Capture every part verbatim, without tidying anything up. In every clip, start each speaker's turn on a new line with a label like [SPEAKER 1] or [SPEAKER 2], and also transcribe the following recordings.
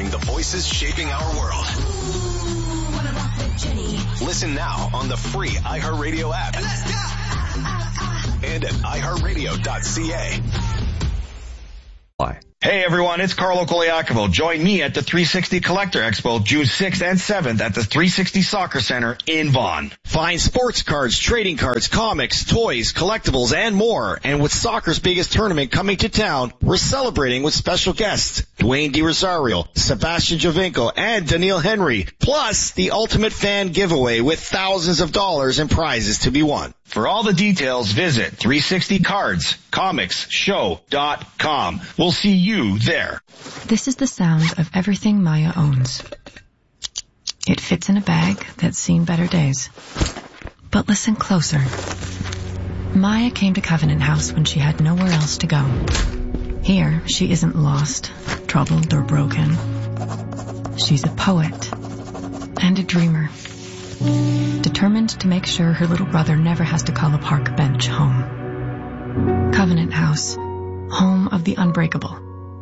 [SPEAKER 1] Hearing the voices shaping our world. Listen now on the free iHeartRadio app. Let's go! And at i heart radio dot c a.
[SPEAKER 2] Hey everyone, it's Carlo Coliacovo. Join me at the three sixty Collector Expo June sixth and seventh at the three sixty Soccer Center in Vaughan.
[SPEAKER 3] Find sports cards, trading cards, comics, toys, collectibles, and more. And with soccer's biggest tournament coming to town, we're celebrating with special guests Dwayne DiRosario, Sebastian Giovinco, and Daniil Henry. Plus, the ultimate fan giveaway with thousands of dollars in prizes to be won.
[SPEAKER 2] For all the details, visit three sixty cards comics show dot com. We'll see you there.
[SPEAKER 4] This is the sound of everything Maya owns. It fits in a bag that's seen better days. But listen closer. Maya came to Covenant House when she had nowhere else to go. Here, she isn't lost, troubled, or broken. She's a poet and a dreamer, determined to make sure her little brother never has to call a park bench home. Covenant House, home of the unbreakable.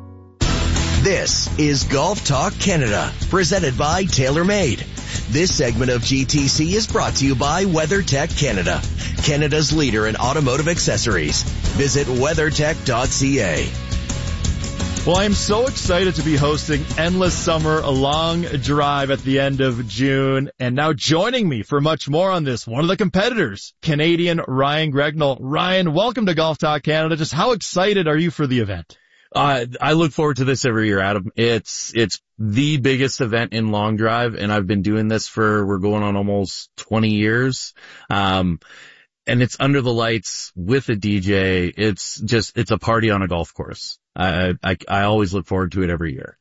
[SPEAKER 5] This is Golf Talk Canada, presented by TaylorMade. This segment of G T C is brought to you by WeatherTech Canada, Canada's leader in automotive accessories. Visit weather tech dot c a.
[SPEAKER 6] Well, I'm so excited to be hosting Endless Summer, a long drive at the end of June. And now joining me for much more on this, one of the competitors, Canadian Ryan Gregnall. Ryan, welcome to Golf Talk Canada. Just how excited are you for the event?
[SPEAKER 7] Uh, I look forward to this every year, Adam. It's, it's the biggest event in long drive, and I've been doing this for, we're going on almost twenty years. Um, and it's under the lights with a D J. It's just, it's a party on a golf course. I, I, I always look forward to it every year.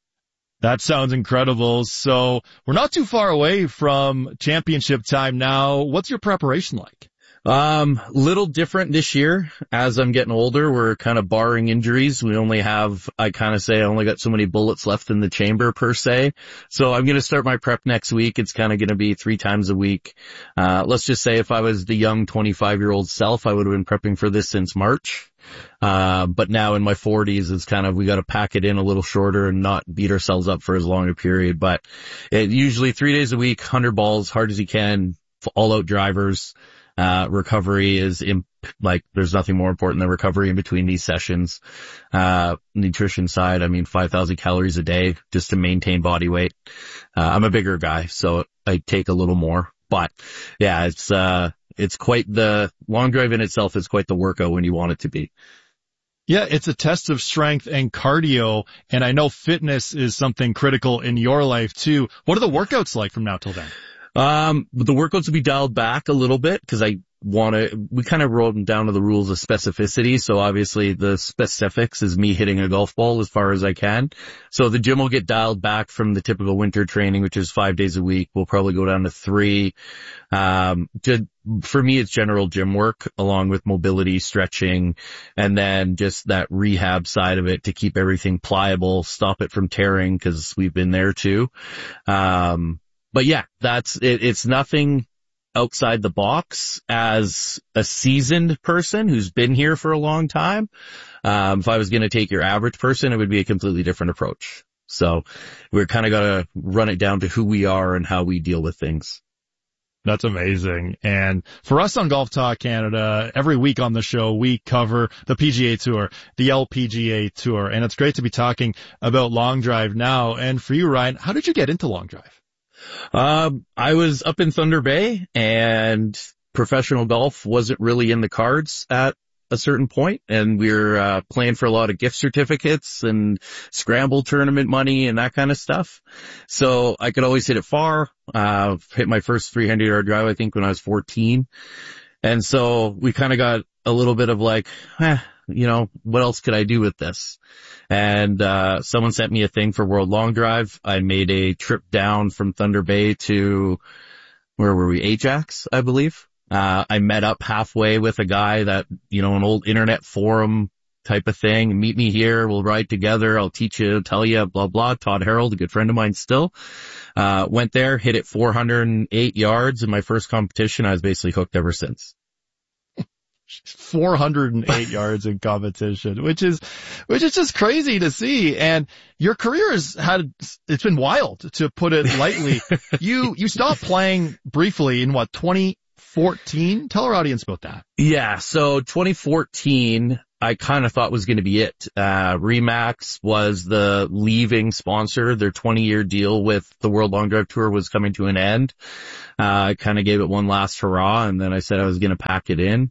[SPEAKER 6] That sounds incredible. So we're not too far away from championship time now. What's your preparation like?
[SPEAKER 7] Um, little different this year. As I'm getting older, we're kind of barring injuries. We only have, I kind of say I only got so many bullets left in the chamber per se. So I'm going to start my prep next week. It's kind of going to be three times a week. Uh, let's just say if I was the young twenty-five year old self, I would have been prepping for this since March. Uh, but now in my forties, it's kind of, we got to pack it in a little shorter and not beat ourselves up for as long a period. But it usually three days a week, one hundred balls, hard as you can, all out drivers. Uh, recovery is in, like, there's nothing more important than recovery in between these sessions. Uh, nutrition side, I mean, five thousand calories a day just to maintain body weight. Uh, I'm a bigger guy, so I take a little more, but yeah, it's, uh, it's quite the long drive in itself is quite the workout when you want it to be.
[SPEAKER 6] Yeah, it's a test of strength and cardio, and I know fitness is something critical in your life too. What are the workouts like from now till then?
[SPEAKER 7] Um, the workouts will be dialed back a little bit because I want to, we kind of wrote them down to the rules of specificity. So obviously the specifics is me hitting a golf ball as far as I can. So the gym will get dialed back from the typical winter training, which is five days a week. We'll probably go down to three. Um, to, for me, it's general gym work along with mobility, stretching, and then just that rehab side of it to keep everything pliable, stop it from tearing because we've been there too. Um, But yeah, that's it. It's nothing outside the box as a seasoned person who's been here for a long time. Um, if I was going to take your average person, it would be a completely different approach. So we're kind of got to run it down to who we are and how we deal with things.
[SPEAKER 6] That's amazing. And for us on Golf Talk Canada, every week on the show, we cover the P G A Tour, the L P G A Tour, and it's great to be talking about long drive now. And for you, Ryan, how did you get into long drive?
[SPEAKER 7] Um, I was up in Thunder Bay and professional golf wasn't really in the cards at a certain point, and we were uh, playing for a lot of gift certificates and scramble tournament money and that kind of stuff. So I could always hit it far. Uh, hit my first three hundred yard drive, I think, when I was fourteen. And so we kind of got a little bit of like, eh, you know, what else could I do with this? And, uh, someone sent me a thing for World Long Drive. I made a trip down from Thunder Bay to, where were we? Ajax, I believe. Uh, I met up halfway with a guy that, you know, an old internet forum type of thing. Meet me here. We'll ride together. I'll teach you, tell you, blah, blah. Todd Harold, a good friend of mine still. Uh, went there, hit it four hundred eight yards in my first competition. I was basically hooked ever since.
[SPEAKER 6] four hundred eight yards in competition, which is, which is just crazy to see. And your career has had, it's been wild, to put it lightly. you, you stopped playing briefly in what, twenty fourteen? Tell our audience about that.
[SPEAKER 7] Yeah. So twenty fourteen, I kind of thought was going to be it. Uh, Remax was the leaving sponsor. Their twenty year deal with the World Long Drive Tour was coming to an end. Uh, I kind of gave it one last hurrah, and then I said I was going to pack it in.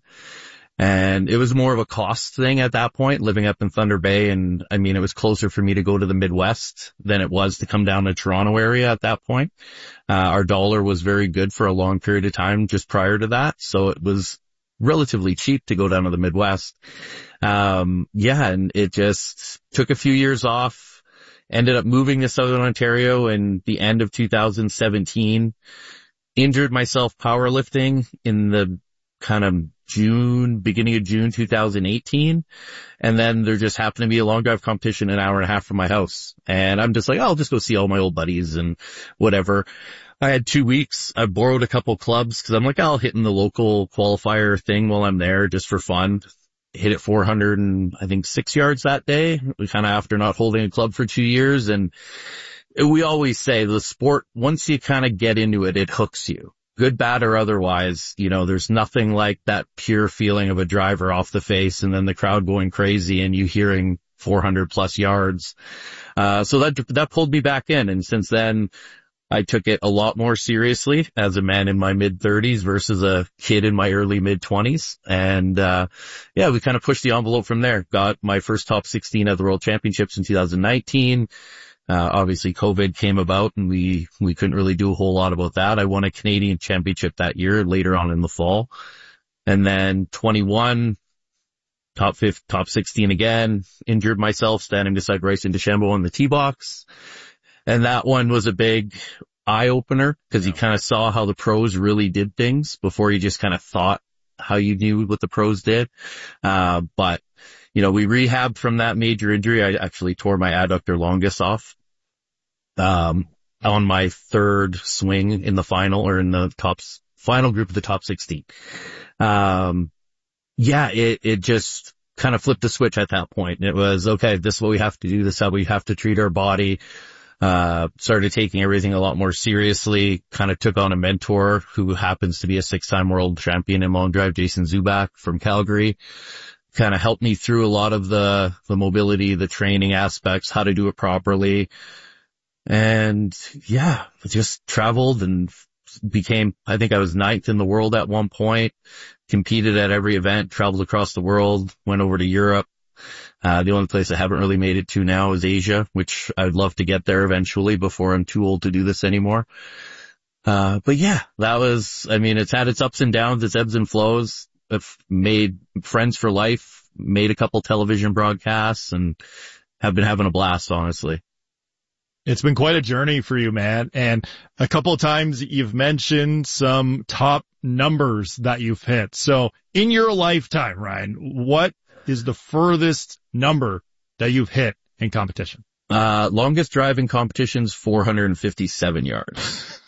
[SPEAKER 7] And it was more of a cost thing at that point, living up in Thunder Bay. And I mean, it was closer for me to go to the Midwest than it was to come down to Toronto area at that point. Uh, our dollar was very good for a long period of time just prior to that. So it was relatively cheap to go down to the Midwest. Um, yeah, and it just took a few years off, ended up moving to Southern Ontario in the end of two thousand seventeen, injured myself powerlifting in the kind of June, beginning of June two thousand eighteen. And then there just happened to be a long drive competition an hour and a half from my house. And I'm just like, oh, I'll just go see all my old buddies and whatever. I had two weeks. I borrowed a couple clubs because I'm like, I'll hit in the local qualifier thing while I'm there just for fun. Hit it four hundred and I think six yards that day. We kind of after not holding a club for two years. And we always say the sport, once you kind of get into it, it hooks you. Good, bad, or otherwise, you know, there's nothing like that pure feeling of a driver off the face and then the crowd going crazy and you hearing four hundred plus yards. Uh, so that, that pulled me back in. And since then, I took it a lot more seriously as a man in my mid thirties versus a kid in my early mid twenties. And, uh, yeah, we kind of pushed the envelope from there. Got my first top sixteen at the World Championships in two thousand nineteen. Uh, obviously COVID came about and we, we couldn't really do a whole lot about that. I won a Canadian championship that year later on in the fall. And then twenty-one, top fifth, top sixteen again, injured myself standing beside Bryson DeChambeau on the tee box. And that one was a big eye opener because you kind of saw how the pros really did things before you just kind of thought how you knew what the pros did. Uh, but you know, we rehabbed from that major injury. I actually tore my adductor longus off, um, on my third swing in the final or in the top final group of the top sixteen. Um, yeah, it, it just kind of flipped the switch at that point. It was, okay, this is what we have to do. This is how we have to treat our body. Uh, started taking everything a lot more seriously, kind of took on a mentor who happens to be a six-time world champion in long drive, Jason Zubak from Calgary. Kind of helped me through a lot of the, the mobility, the training aspects, how to do it properly. And yeah, just traveled and became, I think I was ninth in the world at one point, competed at every event, traveled across the world, went over to Europe. Uh, the only place I haven't really made it to now is Asia, which I'd love to get there eventually before I'm too old to do this anymore. Uh, but yeah, that was, I mean, it's had its ups and downs, its ebbs and flows. I've made friends for life, made a couple television broadcasts, and have been having a blast, honestly.
[SPEAKER 6] It's been quite a journey for you, man. And a couple of times you've mentioned some top numbers that you've hit. So in your lifetime, Ryan, what is the furthest number that you've hit in competition?
[SPEAKER 7] Uh, longest drive in competition's four hundred fifty-seven yards.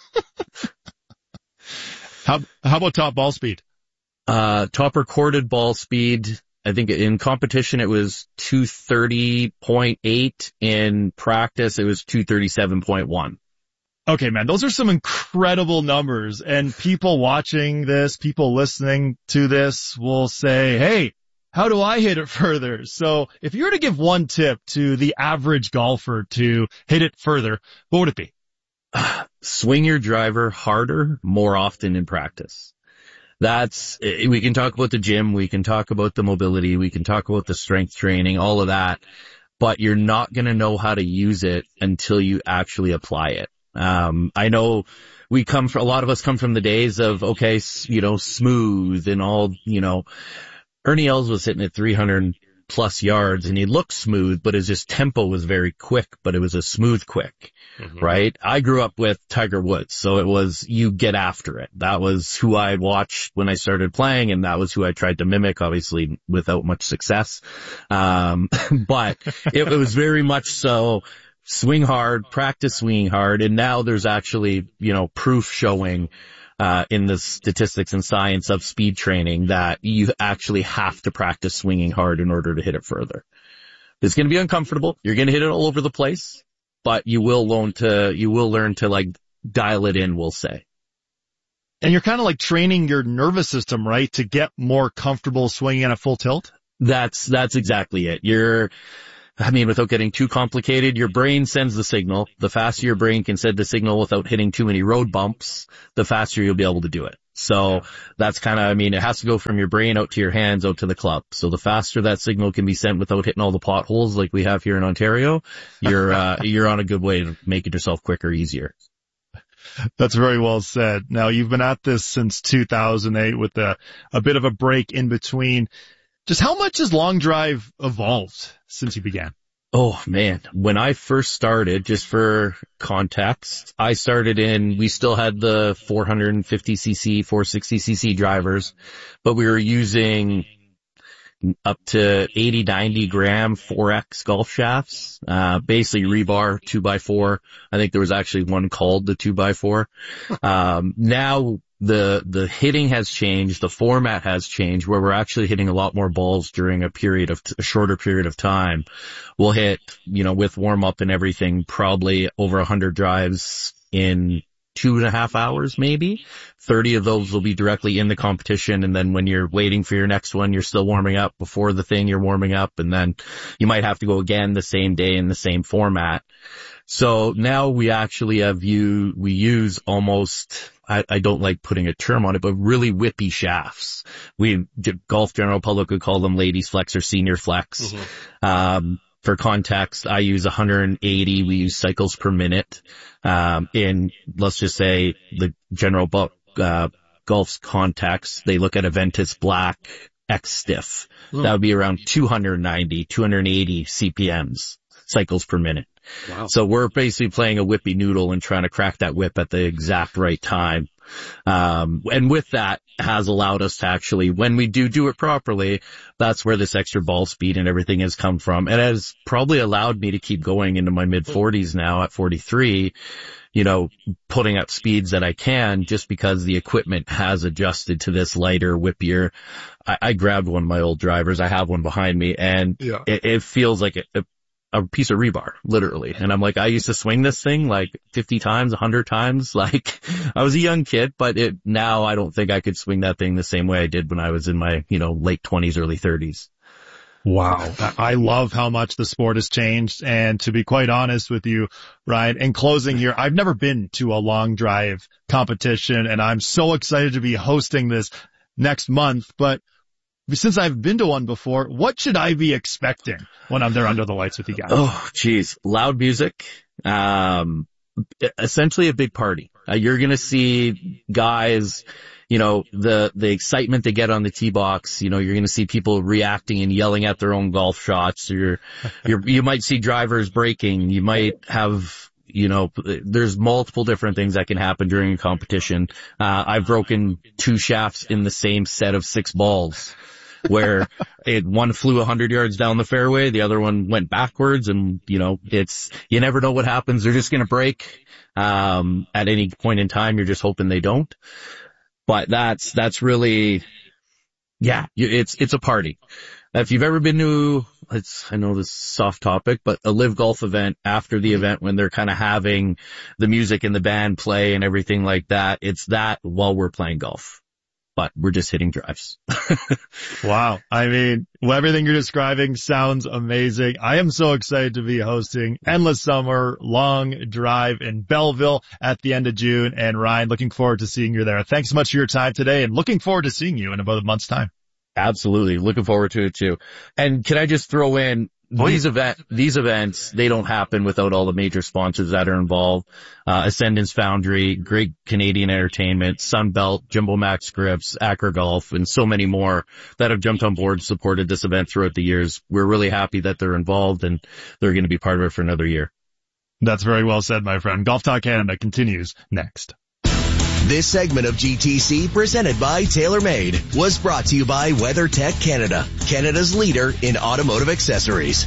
[SPEAKER 6] How, how about top ball speed?
[SPEAKER 7] Uh, top recorded ball speed, I think in competition it was two thirty point eight. In practice it was two thirty-seven point one.
[SPEAKER 6] Okay, man, those are some incredible numbers. And people watching this, people listening to this will say, hey, how do I hit it further? So if you were to give one tip to the average golfer to hit it further, what would it be?
[SPEAKER 7] Swing your driver harder more often in practice. That's, we can talk about the gym, we can talk about the mobility, we can talk about the strength training, all of that, but you're not going to know how to use it until you actually apply it. Um, I know we come from, a lot of us come from the days of, okay, you know, smooth and all, you know, Ernie Els was hitting at three hundred plus yards and he looked smooth, but his just tempo was very quick, but it was a smooth quick, mm-hmm. right? I grew up with Tiger Woods, so it was you get after it. That was who I watched when I started playing, and that was who I tried to mimic, obviously without much success. Um, but it, it was very much so swing hard, practice swinging hard, and now there's actually, you know, proof showing uh, in the statistics and science of speed training that you actually have to practice swinging hard in order to hit it further. It's going to be uncomfortable. You're going to hit it all over the place, but you will learn to, you will learn to like dial it in, we'll say.
[SPEAKER 6] And you're kind of like training your nervous system, right, to get more comfortable swinging at a full tilt?
[SPEAKER 7] That's, that's exactly it. You're, I mean, without getting too complicated, your brain sends the signal. The faster your brain can send the signal without hitting too many road bumps, the faster you'll be able to do it. So that's kind of, I mean, it has to go from your brain out to your hands, out to the club. So the faster that signal can be sent without hitting all the potholes like we have here in Ontario, you're, uh, you're on a good way to making yourself quicker, easier.
[SPEAKER 6] That's very well said. Now, you've been at this since two thousand eight with a, a bit of a break in between. Just how much has long drive evolved since you began?
[SPEAKER 7] Oh man, when I first started, just for context, I started in, we still had the four fifty c c, four sixty c c drivers, but we were using up to eighty, ninety gram four X golf shafts, uh, basically rebar two by four. I think there was actually one called the two by four. Um, now the, the hitting has changed. The format has changed where we're actually hitting a lot more balls during a period of, a shorter period of time. We'll hit, you know, with warm up and everything, probably over a hundred drives in two and a half hours, maybe. thirty of those will be directly in the competition. And then when you're waiting for your next one, you're still warming up. Before the thing, you're warming up. And then you might have to go again the same day in the same format. So now we actually have you, we use almost, I, I don't like putting a term on it, but really whippy shafts. We, golf general public would call them ladies flex or senior flex. Mm-hmm. Um, For context, I use one hundred eighty. We use cycles per minute. Um, in, let's just say the general bu- uh, golf's context, they look at a Ventus Black X Stiff. Mm. That would be around two ninety, two eighty C P Ms, cycles per minute. Wow. So we're basically playing a whippy noodle and trying to crack that whip at the exact right time. Um, and with that has allowed us to actually, when we do do it properly, that's where this extra ball speed and everything has come from. It has probably allowed me to keep going into my mid forties now at forty-three, you know, putting up speeds that I can just because the equipment has adjusted to this lighter, whippier. I, I grabbed one of my old drivers. I have one behind me and yeah. it, it feels like a, a piece of rebar, literally. And I'm like, I used to swing this thing like fifty times, one hundred times. Like I was a young kid, but it, now I don't think I could swing that thing the same way I did when I was in my, you know, late twenties, early thirties.
[SPEAKER 6] Wow. I love how much the sport has changed. And to be quite honest with you, Ryan, in closing here, I've never been to a long drive competition and I'm so excited to be hosting this next month. But since I've been to one before, what should I be expecting when I'm there under the lights with you guys?
[SPEAKER 7] Oh, geez. Loud music. Um, essentially a big party. Uh, you're going to see guys, you know, the, the excitement they get on the tee box. You know, you're going to see people reacting and yelling at their own golf shots. You're, you're, you might see drivers breaking. You might have, you know, there's multiple different things that can happen during a competition. Uh, I've broken two shafts in the same set of six balls. Where it, one flew a hundred yards down the fairway, the other one went backwards, and you know, it's, you never know what happens. They're just gonna break, um, at any point in time. You're just hoping they don't. But that's, that's really, yeah, it's, it's a party. If you've ever been to, it's, I know this is a soft topic, but a live golf event after the event when they're kind of having the music and the band play and everything like that, it's that while we're playing golf. But we're just hitting drives.
[SPEAKER 6] Wow. I mean, everything you're describing sounds amazing. I am so excited to be hosting Endless Summer Long Drive in Belleville at the end of June. And Ryan, looking forward to seeing you there. Thanks so much for your time today and looking forward to seeing you in about a month's time.
[SPEAKER 7] Absolutely. Looking forward to it too. And can I just throw in, These event, these events, they don't happen without all the major sponsors that are involved. Uh, Ascendance Foundry, Great Canadian Entertainment, Sunbelt, Jumbo Max Grips, Acra Golf, and so many more that have jumped on board and supported this event throughout the years. We're really happy that they're involved and they're going to be part of it for another year.
[SPEAKER 6] That's very well said, my friend. Golf Talk Canada continues next.
[SPEAKER 5] This segment of G T C, presented by TaylorMade, was brought to you by WeatherTech Canada, Canada's leader in automotive accessories.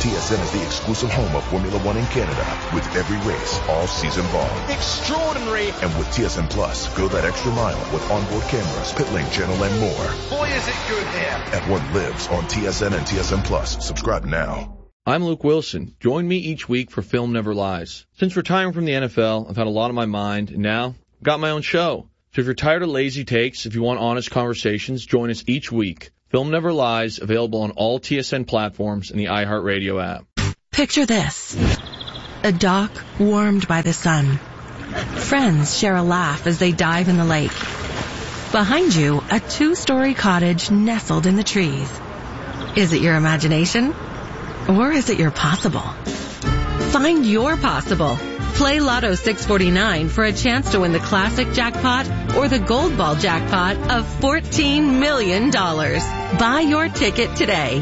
[SPEAKER 8] T S N is the exclusive home of Formula One in Canada, with every race all season long.
[SPEAKER 9] Extraordinary!
[SPEAKER 8] And with T S N Plus, go that extra mile with onboard cameras, pit lane channel, and more.
[SPEAKER 9] Boy, is it good here!
[SPEAKER 8] At One Lives on T S N and T S N Plus. Subscribe now.
[SPEAKER 10] I'm Luke Wilson. Join me each week for Film Never Lies. Since retiring from the N F L, I've had a lot on my mind, and now I've got my own show. So if you're tired of lazy takes, if you want honest conversations, join us each week. Film Never Lies, available on all T S N platforms and the iHeartRadio app.
[SPEAKER 11] Picture this. A dock warmed by the sun. Friends share a laugh as they dive in the lake. Behind you, a two-story cottage nestled in the trees. Is it your imagination? Or is it your possible? Find your possible. Play Lotto six forty-nine for a chance to win the classic jackpot or the gold ball jackpot of fourteen million dollars. Buy your ticket today.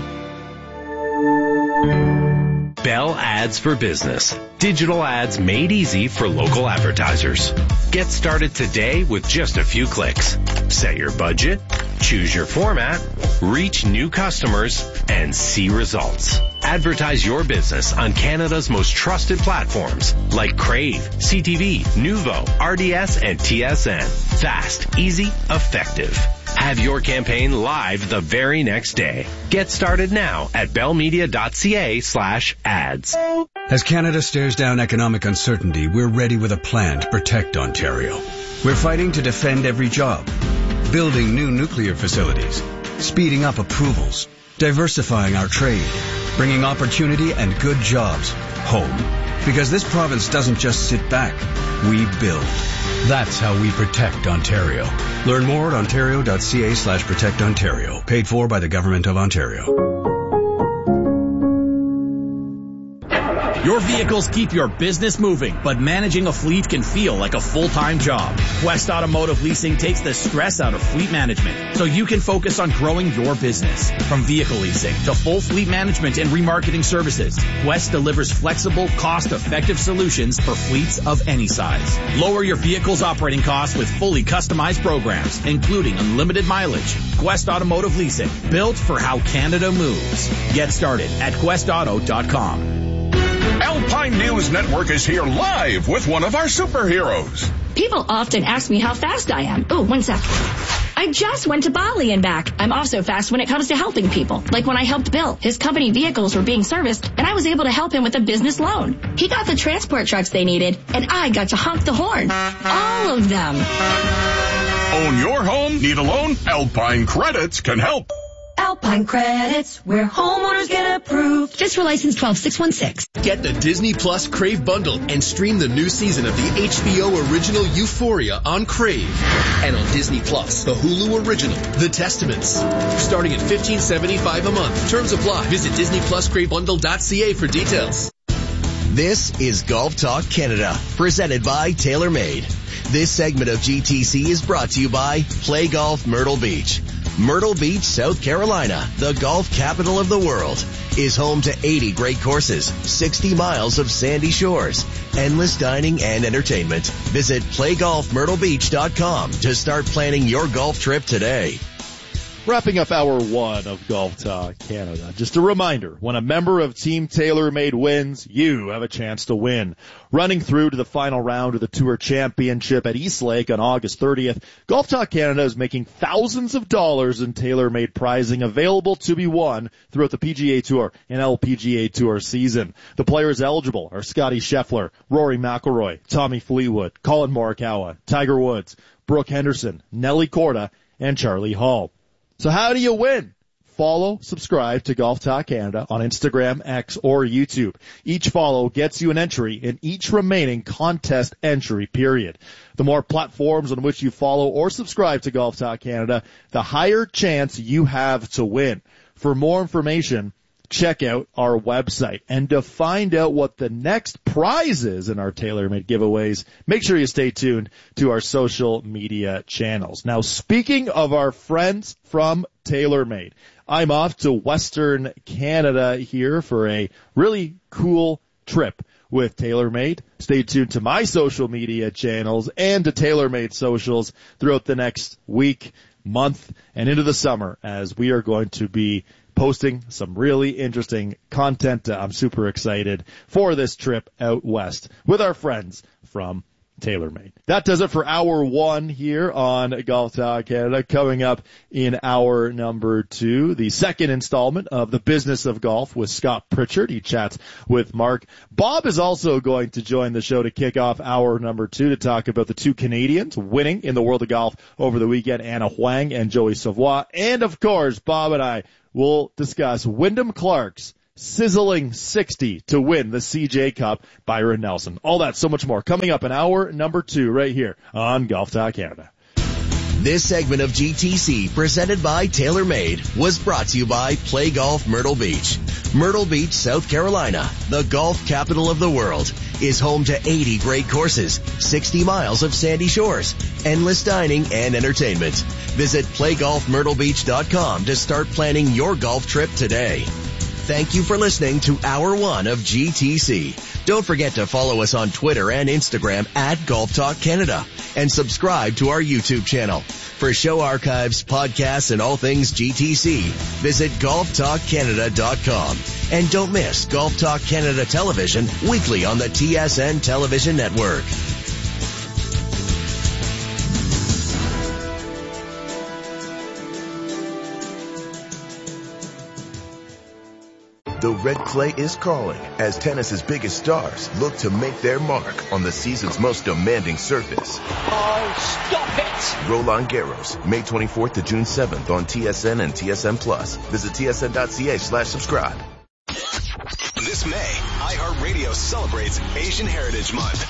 [SPEAKER 12] Bell Ads for Business. Digital ads made easy for local advertisers. Get started today with just a few clicks. Set your budget, choose your format, reach new customers, and see results. Advertise your business on Canada's most trusted platforms like Crave, C T V, Nuvo, R D S, and T S N. Fast, easy, effective. Have your campaign live the very next day. Get started now at bellmedia.ca slash ads.
[SPEAKER 13] As Canada stares down economic uncertainty, we're ready with a plan to protect Ontario. We're fighting to defend every job, building new nuclear facilities, speeding up approvals, diversifying our trade, bringing opportunity and good jobs home. Because this province doesn't just sit back, we build. That's how we protect Ontario. Learn more at ontario.ca slash protect Ontario. Paid for by the Government of Ontario.
[SPEAKER 14] Your vehicles keep your business moving, but managing a fleet can feel like a full-time job. Quest Automotive Leasing takes the stress out of fleet management, so you can focus on growing your business. From vehicle leasing to full fleet management and remarketing services, Quest delivers flexible, cost-effective solutions for fleets of any size. Lower your vehicle's operating costs with fully customized programs, including unlimited mileage. Quest Automotive Leasing, built for how Canada moves. Get started at quest auto dot com.
[SPEAKER 15] Alpine News Network is here live with one of our superheroes.
[SPEAKER 16] People often ask me how fast I am. Oh, one sec. I just went to Bali and back. I'm also fast when it comes to helping people. Like when I helped Bill. His company vehicles were being serviced, and I was able to help him with a business loan. He got the transport trucks they needed, and I got to honk the horn. All of them.
[SPEAKER 15] Own your home? Need a loan? Alpine Credits can help.
[SPEAKER 17] Alpine Credits, where homeowners get approved.
[SPEAKER 16] Just for license twelve six one six.
[SPEAKER 18] Get the Disney Plus Crave bundle and stream the new season of the H B O original Euphoria on Crave. And on Disney Plus, the Hulu original, The Testaments. Starting at fifteen seventy-five a month. Terms apply. Visit disney plus crave bundle dot c a for details.
[SPEAKER 5] This is Golf Talk Canada, presented by TaylorMade. This segment of G T C is brought to you by Play Golf Myrtle Beach. Myrtle Beach, South Carolina, the golf capital of the world, is home to eighty great courses, sixty miles of sandy shores, endless dining and entertainment. Visit play golf myrtle beach dot com to start planning your golf trip today.
[SPEAKER 6] Wrapping up hour one of Golf Talk Canada. Just a reminder, when a member of Team TaylorMade wins, you have a chance to win. Running through to the final round of the Tour Championship at East Lake on August thirtieth, Golf Talk Canada is making thousands of dollars in TaylorMade prizing available to be won throughout the P G A Tour and L P G A Tour season. The players eligible are Scotty Scheffler, Rory McIlroy, Tommy Fleetwood, Colin Morikawa, Tiger Woods, Brooke Henderson, Nelly Korda, and Charlie Hall. So how do you win? Follow, subscribe to Golf Talk Canada on Instagram, X, or YouTube. Each follow gets you an entry in each remaining contest entry period. The more platforms on which you follow or subscribe to Golf Talk Canada, the higher chance you have to win. For more information, check out our website. And to find out what the next prize is in our TaylorMade giveaways, make sure you stay tuned to our social media channels. Now, speaking of our friends from TaylorMade, I'm off to Western Canada here for a really cool trip with TaylorMade. Stay tuned to my social media channels and to TaylorMade socials throughout the next week, month, and into the summer as we are going to be posting some really interesting content. Uh, I'm super excited for this trip out west with our friends from TaylorMade. That does it for hour one here on Golf Talk Canada. Coming up in hour number two, the second installment of The Business of Golf with Scott Pritchard. He chats with Mark. Bob is also going to join the show to kick off hour number two to talk about the two Canadians winning in the world of golf over the weekend, Anna Huang and Joey Savoy. And of course, Bob and I will discuss Wyndham Clark's sizzling sixty to win the C J Cup, Byron Nelson. All that, so much more, coming up in hour number two right here on Golf Talk Canada.
[SPEAKER 5] This segment of G T C, presented by TaylorMade, was brought to you by Play Golf Myrtle Beach. Myrtle Beach, South Carolina, the golf capital of the world, is home to eighty great courses, sixty miles of sandy shores, endless dining and entertainment. Visit play golf myrtle beach dot com to start planning your golf trip today. Thank you for listening to Hour one of G T C. Don't forget to follow us on Twitter and Instagram at Golf Talk Canada and subscribe to our YouTube channel. For show archives, podcasts, and all things G T C, visit golf talk canada dot com. And don't miss Golf Talk Canada Television weekly on the T S N Television Network.
[SPEAKER 8] The red clay is calling as tennis's biggest stars look to make their mark on the season's most demanding surface.
[SPEAKER 9] Oh, stop it!
[SPEAKER 8] Roland Garros, May twenty-fourth to June seventh on T S N and T S N Plus. Visit T S N dot C A slash subscribe.
[SPEAKER 1] This May, iHeartRadio celebrates Asian Heritage Month.